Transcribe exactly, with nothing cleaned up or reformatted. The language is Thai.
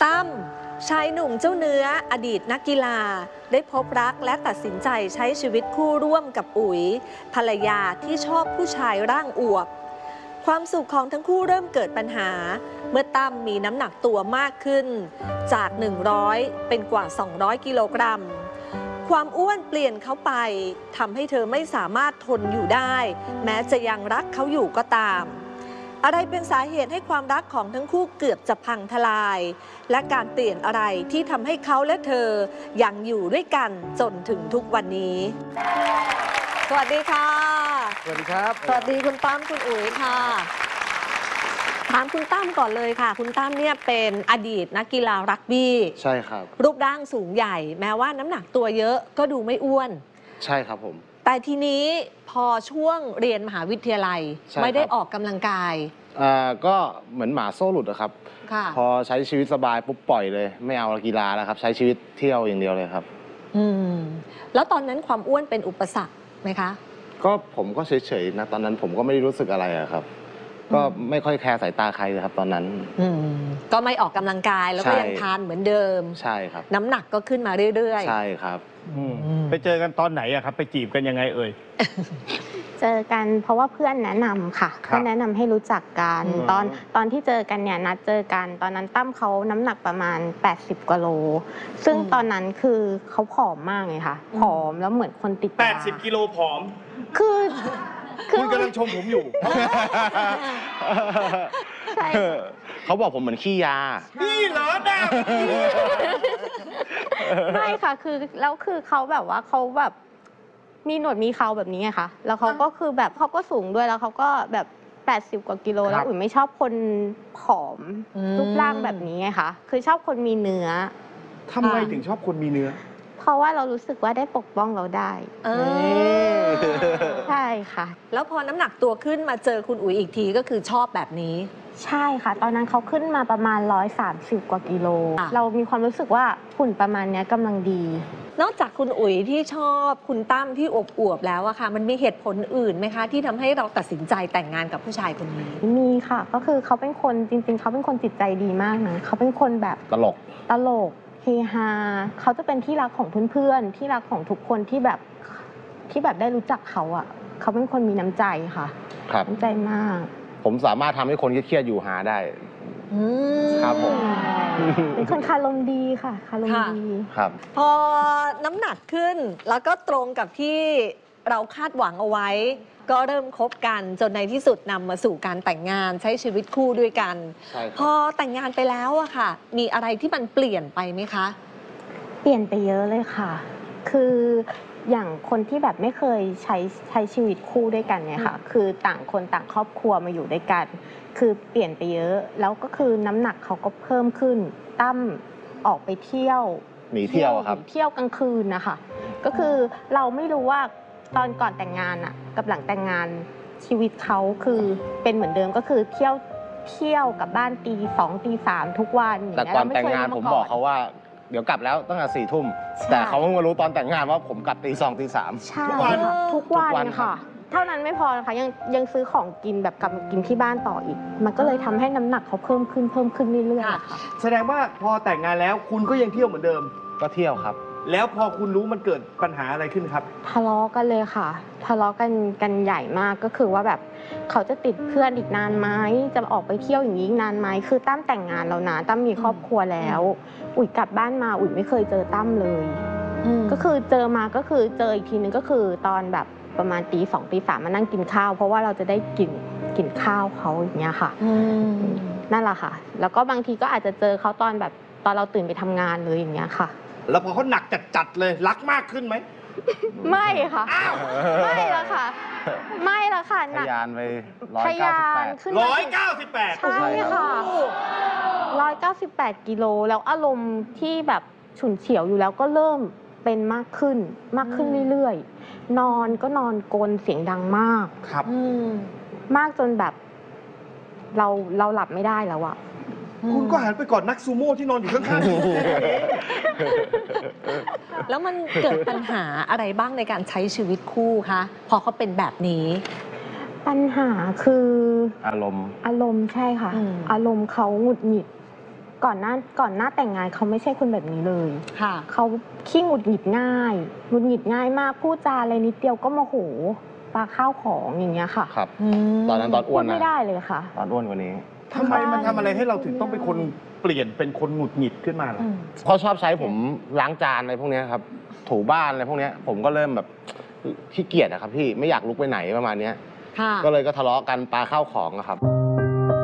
ตั้มชายหนุ่มเจ้าเนื้ออดีตนักกีฬาได้พบรักและตัดสินใจใช้ชีวิตคู่ร่วมกับอุ๋ยภรรยาที่ชอบผู้ชายร่างอวบความสุขของทั้งคู่เริ่มเกิดปัญหาเมื่อตั้มมีน้ำหนักตัวมากขึ้นจากหนึ่งร้อยเป็นกว่าสองร้อยกิโลกรัมความอ้วนเปลี่ยนเขาไปทำให้เธอไม่สามารถทนอยู่ได้แม้จะยังรักเขาอยู่ก็ตามอะไรเป็นสาเหตุให้ความรักของทั้งคู่เกือบจะพังทลายและการเปลี่ยนอะไรที่ทำให้เขาและเธอยังอยู่ด้วยกันจนถึงทุกวันนี้สวัสดีค่ะสวัสดีครับสวัสดีคุณตั้มคุณอุ๋ยค่ะถามคุณตั้มก่อนเลยค่ะคุณตั้มเนี่ยเป็นอดีตนักกีฬารักบี้ใช่ครับรูปร่างสูงใหญ่แม้ว่าน้ำหนักตัวเยอะก็ดูไม่อ้วนใช่ครับผมแต่ทีนี้พอช่วงเรียนมหาวิทยาลัยไม่ได้ออกกำลังกายอ่าก็เหมือนหมาโซ่หลุดอะครับพอใช้ชีวิตสบายปุ๊บปล่อยเลยไม่เอากีฬาแล้วครับใช้ชีวิตเที่ยวอย่างเดียวเลยครับอืมแล้วตอนนั้นความอ้วนเป็นอุปสรรคไหมคะก็ผมก็เฉยๆนะตอนนั้นผมก็ไม่ได้รู้สึกอะไรอะครับก็ไม่ค่อยแคร์สายตาใครเลยครับตอนนั้นก็ไม่ออกกำลังกายแล้วก็ยังทานเหมือนเดิมใช่ครับน้ำหนักก็ขึ้นมาเรื่อยๆใช่ครับไปเจอกันตอนไหนอะครับไปจีบกันยังไงเอ่ยเจอกันเพราะว่าเพื่อนแนะนำค่ะเพื่อนแนะนำให้รู้จักกันตอนตอนที่เจอกันเนี่ยนัดเจอกันตอนนั้นตั้มเขาน้ำหนักประมาณแปดสิบกว่าโลซึ่งตอนนั้นคือเขาผอมมากเลยค่ะผอมแล้วเหมือนคนติดยาแปดสิบกิโลผอมคือคุณกำลังชมผมอยู่ใช่เขาบอกผมเหมือนขี้ยานี่เหรอนะไม่ค่ะคือแล้วคือเขาแบบว่าเขาแบบมีหนวดมีเขาแบบนี้ไงคะแล้วเขาก็คือแบบเขาก็สูงด้วยแล้วเขาก็แบบแปดสิบกว่ากิโลแล้วอุ่นไม่ชอบคนผอมรูปร่างแบบนี้ไงคะคือชอบคนมีเนื้อทำไมถึงชอบคนมีเนื้อเพราะว่าเรารู้สึกว่าได้ปกป้องเราได้ใช่ค่ะแล้วพอน้ำหนักตัวขึ้นมาเจอคุณอุ๋ยอีกทีก็คือชอบแบบนี้ใช่ค่ะตอนนั้นเขาขึ้นมาประมาณร้อยสามสิบกว่ากิโลเรามีความรู้สึกว่าหุ่นประมาณนี้กำลังดีนอกจากคุณอุ๋ยที่ชอบคุณตั้มที่อวบๆแล้วอะค่ะมันมีเหตุผลอื่นไหมคะที่ทำให้เราตัดสินใจแต่งงานกับผู้ชายคนนี้มีค่ะก็คือเขาเป็นคนจริงๆเขาเป็นคนจิตใจดีมากนะเขาเป็นคนแบบตลกตลกเฮฮาเขาจะเป็นที่รักของเพื่อนๆที่รักของทุกคนที่แบบที่แบบได้รู้จักเขาอะเขาเป็นคนมีน้ำใจค่ะครับน้ำใจมากผมสามารถทำให้คนเครียดอยู่หาได้ครับผมเป็นคนคารมดีค่ะคารมดีครับพอน้ำหนักขึ้นแล้วก็ตรงกับที่เราคาดหวังเอาไว้ก็เริ่มคบกันจนในที่สุดนำมาสู่การแต่งงานใช้ชีวิตคู่ด้วยกันพอแต่งงานไปแล้วอะค่ะมีอะไรที่มันเปลี่ยนไปไหมคะเปลี่ยนไปเยอะเลยค่ะคืออย่างคนที่แบบไม่เคยใช้ใช้ชีวิตคู่ด้วยกันเนี่ยค่ะคือต่างคนต่างครอบครัวมาอยู่ด้วยกันคือเปลี่ยนไปเยอะแล้วก็คือน้ำหนักเขาก็เพิ่มขึ้นตั้มออกไปเที่ยวหนีเที่ยวครับเที่ยวกลางคืนนะคะก็คือเราไม่รู้ว่าตอนก่อนแต่งงานอะกับหลังแต่งงานชีวิตเขาคือเป็นเหมือนเดิมก็คือเที่ยวเที่ยวกับบ้านตีสองตีสามทุกวันแต่ก่อนแต่งงานผมบอกเขาว่าเดี๋ยวกลับแล้วตั้งแต่สี่ทุ่มแต่เขาเพิ่งมารู้ตอนแต่งงานว่าผมกลับตีสองตีสามทุกวันทุกวันค่ะเท่านั้นไม่พอนะคะยังยังซื้อของกินแบบกลับมากินที่บ้านต่ออีกมันก็เลยทำให้น้ำหนักเขาเพิ่มขึ้นเพิ่มขึ้นเรื่อยๆค่ะแสดงว่าพอแต่งงานแล้วคุณก็ยังเที่ยวเหมือนเดิมก็เที่ยวครับแล้วพอคุณรู้มันเกิดปัญหาอะไรขึ้นครับทะเลาะกันเลยค่ะทะเลาะกันกันใหญ่มากก็คือว่าแบบเขาจะติดเพื่อนอีกนานไหมจะออกไปเที่ยวอย่างนี้นานไหมคือตั้มแต่งงานแล้วนะตั้มมีครอบครัวแล้วอุ๋ยกลับบ้านมาอุ๋ยไม่เคยเจอตั้มเลยก็คือเจอมาก็คือเจออีกทีนึงก็คือตอนแบบประมาณตีสองตีสามมานั่งกินข้าวเพราะว่าเราจะได้กินกินข้าวเขาอย่างเงี้ยค่ะนั่นแหละค่ะแล้วก็บางทีก็อาจจะเจอเขาตอนแบบตอนเราตื่นไปทำงานเลยอย่างเงี้ยค่ะแล้วพอเขาหนักจัดๆเลยรักมากขึ้นไหมไม่ค่ะไม่ละค่ะไม่ละค่ะหนักทะยานไปร้อยเก้าสิบแปดร้อยเก้าสิบแปดใช่ค่ะร้อยเก้าสิบแปดกิโลแล้วอารมณ์ที่แบบฉุนเฉียวอยู่แล้วก็เริ่มเป็นมากขึ้นมากขึ้นเรื่อยๆนอนก็นอนกรนเสียงดังมากครับมากจนแบบเราเราหลับไม่ได้แล้วอะคุณก็หันไปก่อนนักซูโม่ที่นอนอยู่ข้างๆแล้วมันเกิดปัญหาอะไรบ้างในการใช้ชีวิตคู่คะพอเขาเป็นแบบนี้ปัญหาคืออารมณ์อารมณ์ใช่ค่ะอารมณ์เขาหงุดหงิดก่อนหน้าก่อนหน้าแต่งงานเขาไม่ใช่คนแบบนี้เลยค่ะเขาขี้หงุดหงิดง่ายหงุดหงิดง่ายมากพูดจาอะไรนิดเดียวก็โมโหปาข้าวของอย่างเงี้ยค่ะครับอืมตอนนั้นตอนอ้พูวดนนะไม่ได้เลยค่ะตอนอ้วนกว่านี้ทำไมมันทำอะไรให้เราถึงต้องเป็นคนเปลี่ยนเป็นคนหงุดหงิดขึ้นมาล่ะอืมเขาชอบใช้ผมล้างจานอะไรพวกเนี้ยครับ ถูบ้านอะไรพวกเนี้ยผมก็เริ่มแบบขี้เกียจอะครับพี่ไม่อยากลุกไปไหนประมาณเนี้ยค่ะก็เลยก็ทะเลาะกันปาข้าวของอะครับ